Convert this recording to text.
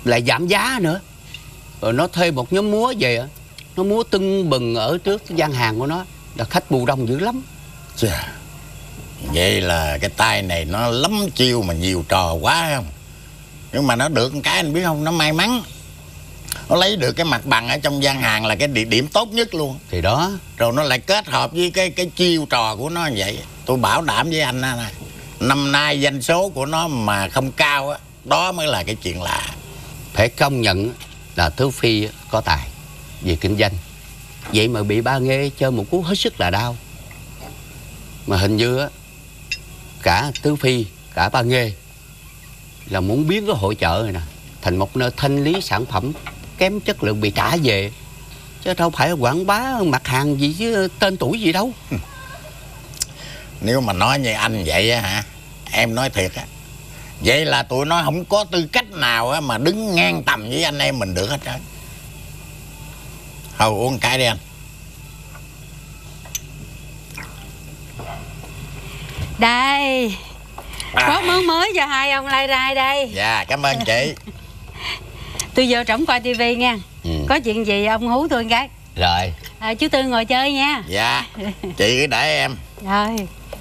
lại giảm giá nữa. Rồi nó thuê một nhóm múa về, nó múa tưng bừng ở trước cái gian hàng của nó, là khách bù đông dữ lắm. Chà, vậy là cái tay này nó lắm chiêu mà nhiều trò quá không? Nhưng mà nó được một cái anh biết không, nó may mắn. Nó lấy được cái mặt bằng ở trong gian hàng là cái địa điểm tốt nhất luôn. Thì đó. Rồi nó lại kết hợp với cái chiêu trò của nó như vậy. Tôi bảo đảm với anh nè, năm nay doanh số của nó mà không cao á, đó mới là cái chuyện lạ. Phải công nhận là Tứ Phi có tài về kinh doanh. Vậy mà bị ba Nghê chơi một cú hết sức là đau. Mà hình như á, cả Tứ Phi, cả ba Nghê là muốn biến cái hội chợ này nè thành một nơi thanh lý sản phẩm kém chất lượng bị trả về, chứ đâu phải quảng bá mặt hàng gì chứ tên tuổi gì đâu. Nếu mà nói như anh vậy á hả, em nói thiệt á, vậy là tụi nó không có tư cách nào á mà đứng ngang tầm với anh em mình được hết trơn. Thôi uống cái đi anh. Đây, có món mới cho hai ông lai rai đây. Dạ, cảm ơn chị. Tôi vô trỏng coi tivi nha. Có chuyện gì ông hú tôi cái. Rồi. Chú Tư ngồi chơi nha. Dạ, chị cứ để em. Rồi.